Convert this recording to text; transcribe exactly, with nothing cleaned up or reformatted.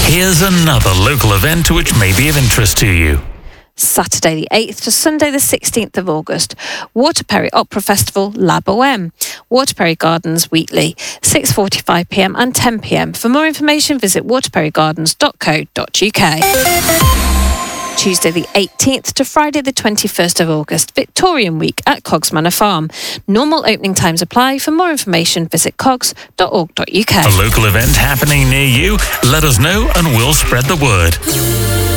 Here's another local event which may be of interest to you. Saturday the eighth to Sunday the sixteenth of August, Waterperry Opera Festival, La Boheme, Waterperry Gardens, Wheatley, six forty-five p m and ten p m. For more information, visit waterperry gardens dot co dot u k. Tuesday the eighteenth to Friday the twenty-first of August, Victorian Week at Cogs Manor Farm. Normal opening times apply. For more information, visit cogs dot org dot u k. A local event happening near you? Let us know and we'll spread the word.